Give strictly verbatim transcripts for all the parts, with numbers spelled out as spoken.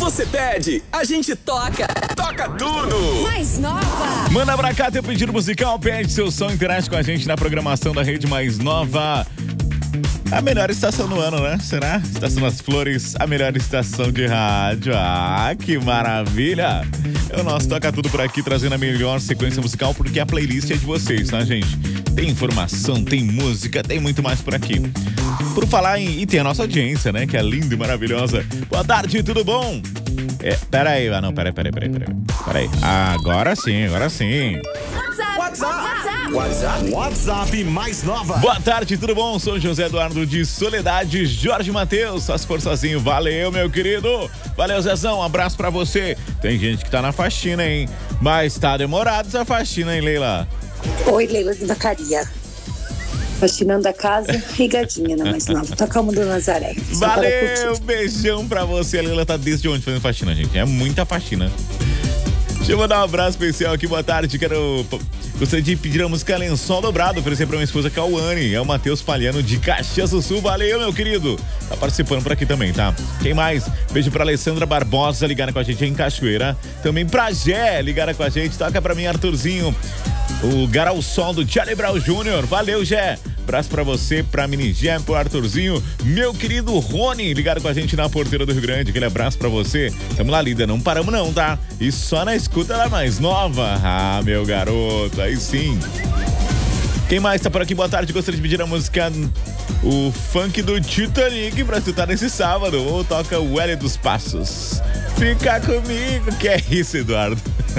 Você pede, a gente toca. Toca tudo. Mais nova. Manda pra cá teu pedido musical, pede seu som, interage com a gente na programação da Rede Mais Nova. A melhor estação do ano, né? Será? Estação das Flores, a melhor estação de rádio. Ah, que maravilha! É o nosso Toca Tudo por aqui, trazendo a melhor sequência musical, porque a playlist é de vocês, tá, gente? Tem informação, tem música, tem muito mais por aqui. Por falar em... E tem a nossa audiência, né? Que é linda e maravilhosa. Boa tarde, tudo bom? É, peraí, ah não, peraí, peraí, peraí, peraí. Peraí, agora sim, agora sim. WhatsApp. WhatsApp. WhatsApp. WhatsApp Mais Nova. Boa tarde, tudo bom? Sou José Eduardo de Soledade, Jorge Matheus, só se for sozinho. Valeu, meu querido. Valeu, Zezão, um abraço pra você. Tem gente que tá na faxina, hein? Mas tá demorado essa faxina, hein, Leila? Oi, Leila de Vacaria. Faxinando a casa, rigadinha na Mais Nova. Toca a do Nazaré. Só Valeu, beijão pra você. A Leila tá desde onde fazendo faxina, gente? É muita faxina. Deixa eu mandar um abraço especial aqui, boa tarde. Quero... Gostaria de pedir a música Lençol Dobrado, oferecer pra minha esposa Cauane. É o Matheus Palhano de Caxias do Sul. Valeu, meu querido. Tá participando por aqui também, tá? Quem mais? Beijo pra Alessandra Barbosa, ligada com a gente em Cachoeira. Também pra Gé, ligada com a gente. Toca pra mim, Arthurzinho. O Garal Sol do Charlie Brown Júnior. Valeu, Gé. Abraço pra você, pra Mini Gé, pro Arthurzinho. Meu querido Rony, ligado com a gente na Porteira do Rio Grande. Aquele abraço pra você. Tamo lá, lida. Não paramos não, tá? E só na escuta da Mais Nova. Ah, meu garoto. Aí sim. Quem mais tá por aqui? Boa tarde. Gostaria de pedir a música, o funk do Titanic, pra escutar nesse sábado. Ou toca o L dos Passos. Fica comigo. Que é isso, Eduardo?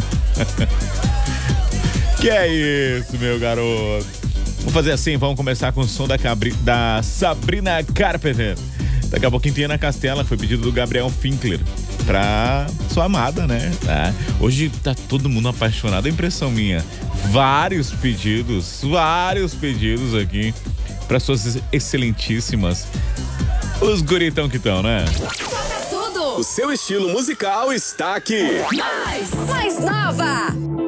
Que é isso, meu garoto? Vamos fazer assim, vamos começar com o som da, Cabri... da Sabrina Carpenter. Daqui a pouquinho tem Ana Castela, foi pedido do Gabriel Finkler pra sua amada, né? Ah, hoje tá todo mundo apaixonado, é impressão minha. Vários pedidos, vários pedidos aqui pra suas excelentíssimas. Os guritão que estão, né? O seu estilo musical está aqui. Mais, mais nova.